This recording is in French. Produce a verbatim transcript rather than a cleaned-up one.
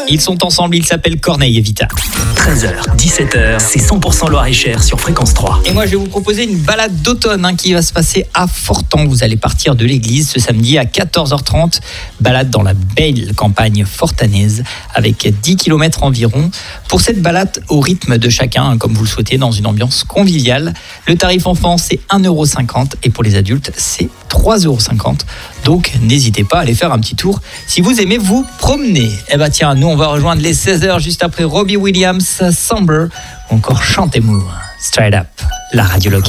Ils sont ensemble, ils s'appellent Corneille et Vita. treize heures, dix-sept heures, c'est cent pour cent Loir-et-Cher sur Fréquence trois. Et moi, je vais vous proposer une balade d'automne hein, qui va se passer à Fortan. Vous allez partir de l'église ce samedi à quatorze heures trente. Balade dans la belle campagne fortanaise avec dix kilomètres environ. Pour cette balade au rythme de chacun, hein, comme vous le souhaitez, dans une ambiance conviviale. Le tarif enfant, c'est un euro cinquante et pour les adultes, c'est trois euros cinquante. Donc, n'hésitez pas à aller faire un petit tour si vous aimez vous promener. Eh bien, tiens, nous, on va rejoindre les seize heures juste après Robbie Williams, Somber, ou encore Chantez-moi, Straight Up, la radio locale.